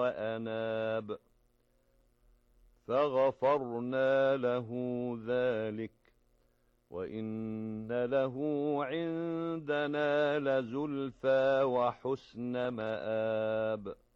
وأناب فغفرنا له ذلك وإن له عندنا لزلفى وحسن مآب